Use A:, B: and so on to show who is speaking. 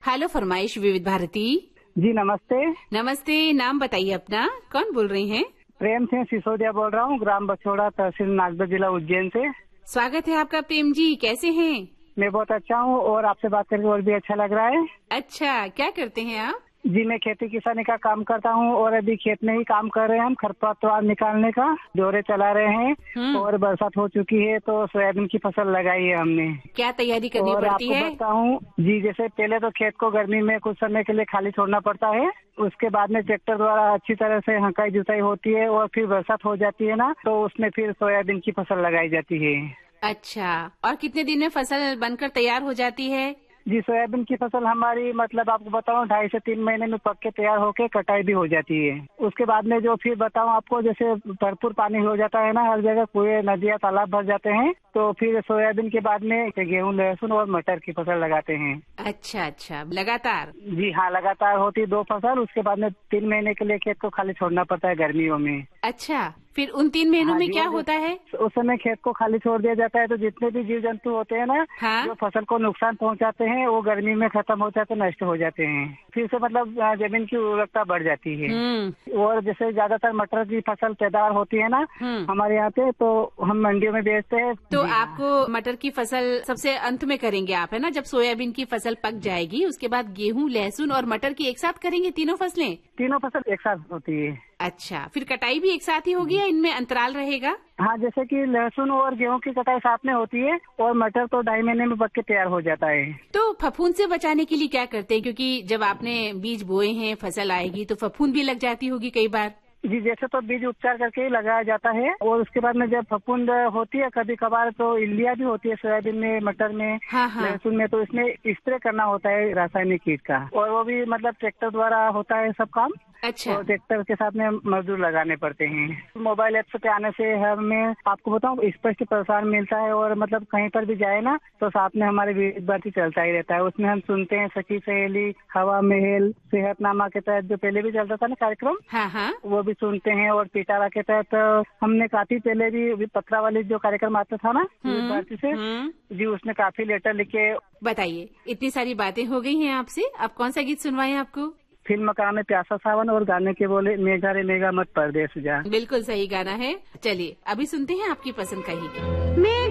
A: Hello फरमाइश विविध भारती।
B: जी नमस्ते।
A: नमस्ते, नाम बताइए अपना, कौन बोल रही हैं?
B: प्रेम सिंह सिसोदिया बोल रहा हूँ, ग्राम बछोड़ा, तहसील नागदा, जिला उज्जैन से।
A: स्वागत है आपका प्रेम जी, कैसे हैं?
B: मैं बहुत अच्छा हूँ और आपसे बात करके और भी अच्छा लग रहा है।
A: अच्छा, क्या करते हैं आप?
B: जी मैं खेती किसानी का काम करता हूँ और अभी खेत में ही काम कर रहे हैं हम, खरपतवार निकालने का दौरे चला रहे हैं। और बरसात हो चुकी है तो सोयाबीन की फसल लगाई है हमने।
A: क्या तैयारी करनी
B: और
A: पड़ती
B: आपको
A: है?
B: बताऊँ जी, जैसे पहले तो खेत को गर्मी में कुछ समय के लिए खाली छोड़ना पड़ता है, उसके बाद में ट्रैक्टर द्वारा अच्छी तरह से हंकाई जुताई होती है और फिर बरसात हो जाती है ना, तो उसमें फिर सोयाबीन की फसल लगाई जाती है।
A: अच्छा, और कितने दिन में फसल बनकर तैयार हो जाती है?
B: जी सोयाबीन की फसल हमारी मतलब आपको बताऊं 2.5 से 3 महीने में पक के तैयार होके कटाई भी हो जाती है। उसके बाद में जो फिर बताऊं आपको, जैसे भरपूर पानी हो जाता है ना, हर जगह कुएं, नदियां, तालाब भर जाते हैं, तो फिर सोयाबीन के बाद में गेहूं, लहसुन और मटर की फसल लगाते हैं।
A: अच्छा अच्छा, लगातार?
B: जी हाँ, लगातार होती है 2 फसल। उसके बाद में 3 महीने के लिए खेत को खाली छोड़ना पड़ता है गर्मियों में।
A: अच्छा, फिर उन 3 महीनों
B: हाँ
A: में
B: जी,
A: क्या होता है?
B: उस समय खेत को खाली छोड़ दिया जाता है, तो जितने भी जीव जंतु होते हैं ना,
A: हाँ?
B: जो फसल को नुकसान पहुंचाते हैं, वो गर्मी में खत्म हो जाते, नष्ट हो जाते हैं। फिर से मतलब जमीन की उर्वरकता बढ़ जाती है। और जैसे ज्यादातर मटर की फसल पैदावार होती है ना हमारे यहाँ पे, तो हम मंडियों में बेचते हैं।
A: तो
B: जी हाँ।
A: आपको मटर की फसल सबसे अंत में करेंगे आप, है ना? जब सोयाबीन की फसल पक जाएगी उसके बाद गेहूं, लहसुन और मटर की एक साथ करेंगे तीनों फसलें?
B: तीनों फसल एक साथ होती है।
A: अच्छा, फिर कटाई भी एक साथ ही होगी या इनमें अंतराल रहेगा?
B: हाँ, जैसे कि लहसुन और गेहूं की कटाई साथ में होती है और मटर तो 2.5 महीने में पक के तैयार हो जाता है।
A: तो फफूंद से बचाने के लिए क्या करते हैं? क्योंकि जब आपने बीज बोए हैं, फसल आएगी तो फफूंद भी लग जाती होगी कई बार।
B: जी, जैसे तो बीज उपचार करके ही लगाया जाता है और उसके बाद में जब फफूंद होती है कभी कभार, तो इल्लियाँ भी होती है सोयाबीन में, मटर में,
A: हाँ हाँ।
B: लहसुन में, तो इसमें स्प्रे करना होता है रासायनिक कीट का, और वो भी मतलब ट्रैक्टर द्वारा होता है सब काम।
A: अच्छा।
B: और ट्रैक्टर के साथ में मजदूर लगाने पड़ते हैं। मोबाइल ऐप पे आने से हमें आपको बताऊं स्पष्ट प्रसारण मिलता है, और मतलब कहीं पर भी जाए ना तो साथ में हमारे विविध भारती चलता ही रहता है। उसमें हम सुनते हैं सखी सहेली, हवा महल, सेहतनामा के तहत जो पहले भी चलता था ना कार्यक्रम,
A: हाँ हाँ।
B: वो भी सुनते हैं। और पिटारा के तहत हमने काफी पहले भी पत्रा वाली जो कार्यक्रम आता था ना विविध भारती से, जी उसमें काफी लेटर लिखे।
A: बताइए, इतनी सारी बातें हो गई हैं आपसे, अब कौन सा गीत सुनवाएं आपको?
B: फिल्म का नाम है प्यासा सावन और गाने के बोले मेघा रे मेघा मत परदेस जा।
A: बिल्कुल सही गाना है। चलिए अभी सुनते हैं आपकी पसंद का ही गीत।